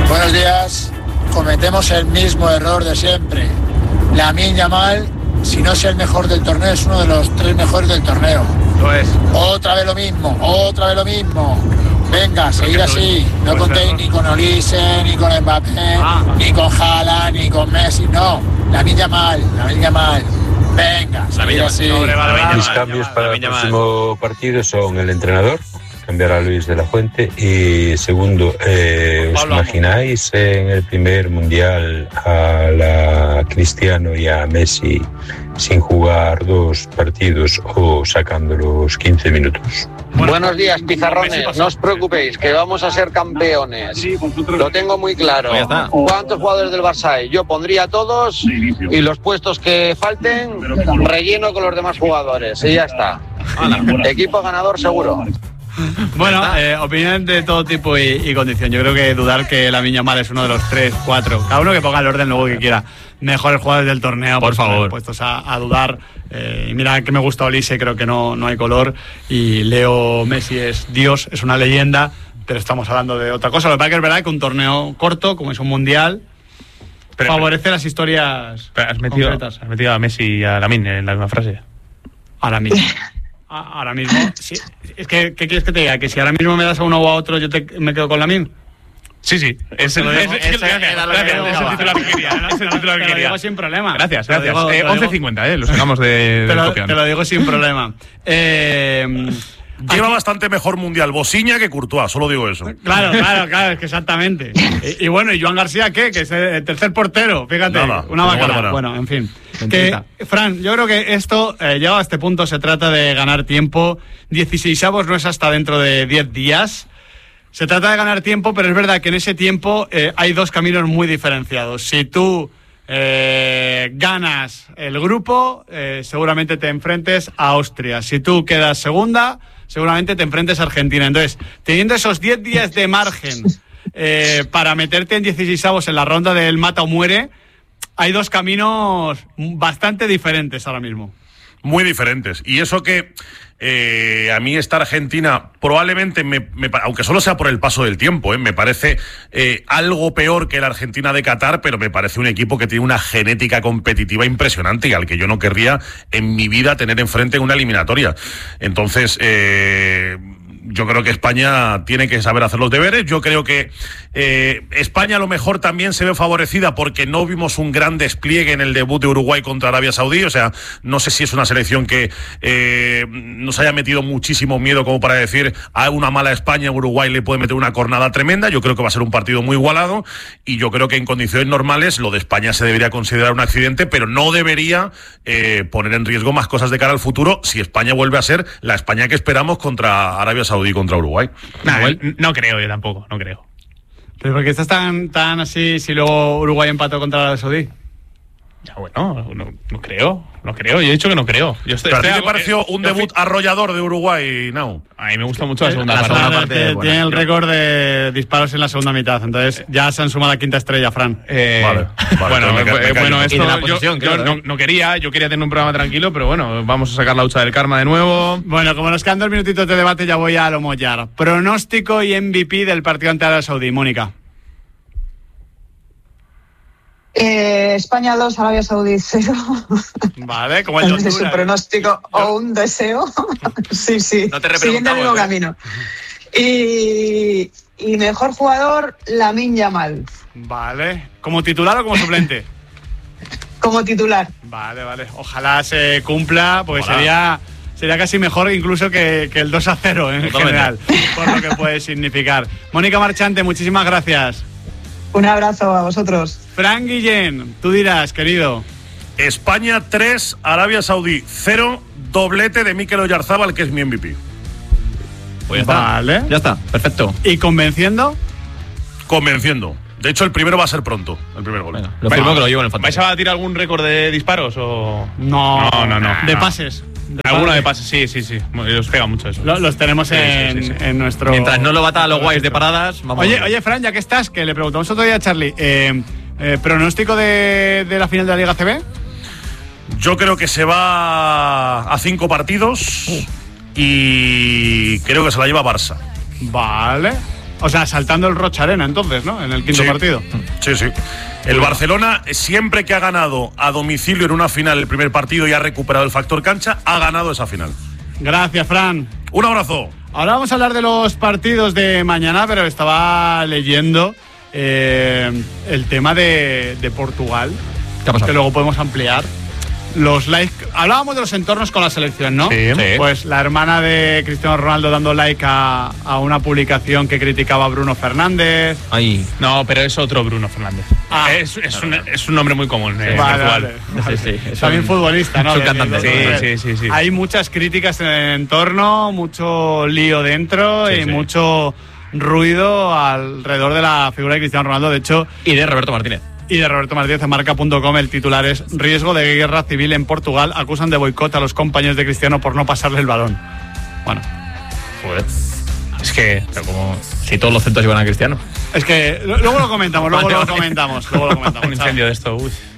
Buenos días. Cometemos el mismo error de siempre. Lamine Yamal, si no es el mejor del torneo, es uno de los 3 mejores del torneo. Lo es. Otra vez lo mismo. Venga, seguir así. No contéis ni con Olise, ni con Mbappé, ni con Haaland, ni con Messi. No, Lamine Yamal. Venga, seguir así. Mis cambios para el próximo partido son el entrenador, cambiar a Luis de la Fuente, y segundo, ¿os imagináis en el primer mundial a la Cristiano y a Messi sin jugar 2 partidos o sacándolos 15 minutos? Buenos días, pizarrones. No os preocupéis, que vamos a ser campeones. Lo tengo muy claro. ¿Cuántos jugadores del Barça hay? Yo pondría a todos y los puestos que falten relleno con los demás jugadores. Y ya está. Equipo ganador seguro. Bueno, opinión de todo tipo y condición. Yo creo que dudar que Lamine Yamal es uno de los 3, 4, cada uno que ponga el orden luego que quiera, mejores jugadores del torneo, por favor, puestos a dudar. Y mira que me gusta Olise, creo que no hay color, y Leo Messi es Dios, es una leyenda, pero estamos hablando de otra cosa. Lo que pasa es que es verdad que un torneo corto, como es un mundial, favorece las historias concretas. Has metido a Messi y a Lamine en la misma frase. Ahora mismo, sí. Es que, ¿qué quieres que te diga? ¿Que si ahora mismo me das a uno o a otro yo me quedo con Lamine? Sí. Ese lo digo sin problema. Gracias. 11.50, lo sacamos de te lo digo sin problema. Lleva bastante mejor mundial Bosiña que Courtois, solo digo eso. Claro, es que exactamente. Y bueno, ¿y Joan García qué? Que es el tercer portero, fíjate, una bacana. Bueno, en fin. Fran, yo creo que esto, llegado a este punto, se trata de ganar tiempo. 16avos no es hasta dentro de 10 días. Se trata de ganar tiempo, pero es verdad que en ese tiempo hay 2 caminos muy diferenciados. Si tú ganas el grupo, seguramente te enfrentes a Austria. Si tú quedas segunda, seguramente te enfrentes a Argentina. Entonces, teniendo esos 10 días de margen para meterte en 16avos en la ronda del mata o muere, hay 2 caminos bastante diferentes ahora mismo. Muy diferentes. Y eso que a mí esta Argentina probablemente, aunque solo sea por el paso del tiempo, me parece algo peor que la Argentina de Qatar, pero me parece un equipo que tiene una genética competitiva impresionante y al que yo no querría en mi vida tener enfrente en una eliminatoria. Entonces, yo creo que España tiene que saber hacer los deberes. Yo creo que España a lo mejor también se ve favorecida porque no vimos un gran despliegue en el debut de Uruguay contra Arabia Saudí. O sea, no sé si es una selección que nos haya metido muchísimo miedo como para decir a una mala España, Uruguay le puede meter una cornada tremenda. Yo creo que va a ser un partido muy igualado y yo creo que en condiciones normales lo de España se debería considerar un accidente, pero no debería poner en riesgo más cosas de cara al futuro si España vuelve a ser la España que esperamos contra Arabia Saudí, contra Uruguay. No creo, yo tampoco, no creo. ¿Pero por qué estás tan así si luego Uruguay empató contra Arabia Saudí? Ya bueno, no creo. Yo he dicho que no creo. ¿Pero a ti te pareció un debut arrollador de Uruguay, no? A mí me gusta mucho la segunda parte. Tiene el récord de disparos en la segunda mitad, entonces ya se han sumado la 5ª estrella, Fran. Bueno, esto yo no quería, yo quería tener un programa tranquilo, pero bueno, vamos a sacar la hucha del karma de nuevo. Bueno, como nos quedan 2 minutitos de debate, ya voy a lo mollar. Pronóstico y MVP del partido ante Arabia Saudí, Mónica. España 2, Arabia Saudí 0. Vale, como el es un pronóstico o un deseo. Sí. No te siguiendo el mismo camino. Y mejor jugador, Lamine Yamal. Vale. ¿Como titular o como suplente? Como titular. Vale. Ojalá se cumpla, porque sería casi mejor incluso que el 2-0 en general, por lo que puede significar. Mónica Marchante, muchísimas gracias. Un abrazo a vosotros. Fran Guillén, tú dirás, querido. España 3, Arabia Saudí 0, doblete de Mikel Oyarzábal, que es mi MVP. Pues vale. Ya está, perfecto. ¿Y convenciendo? Convenciendo. De hecho, el primero va a ser pronto, el primer gol. Venga, lo firmo que lo llevo en el fantasy. ¿Vais a tirar algún récord de disparos o...? No. De pases. Alguno de pases, sí. Os pega mucho eso. Los tenemos en nuestro... Mientras no lo bata a los guays de paradas, vamos. Oye, Fran, ya que estás, que le preguntamos otro día a Charlie, ¿pronóstico de la final de la Liga CB? Yo creo que se va a 5 partidos y creo que se la lleva Barça. Vale. O sea, saltando el Rocha Arena entonces, ¿no? En el quinto partido. Sí. El Barcelona, siempre que ha ganado a domicilio en una final el primer partido y ha recuperado el factor cancha, ha ganado esa final. Gracias, Fran. Un abrazo. Ahora vamos a hablar de los partidos de mañana, pero estaba leyendo el tema de Portugal, que luego podemos ampliar. Los likes. Hablábamos de los entornos con la selección, ¿no? Sí. Pues la hermana de Cristiano Ronaldo dando like a una publicación que criticaba a Bruno Fernández. Ay. No, pero es otro Bruno Fernández. Es un nombre muy común. Vale. Sí. También futbolista, ¿no? Es un cantante. Sí. Hay muchas críticas en el entorno, mucho lío dentro y mucho ruido alrededor de la figura de Cristiano Ronaldo. De hecho, y de Roberto Martínez. En marca.com el titular es: riesgo de guerra civil en Portugal, acusan de boicot a los compañeros de Cristiano por no pasarle el balón. Bueno, joder. Es que, como si todos los centros iban a Cristiano. Es que luego lo comentamos. Un incendio de esto, uy.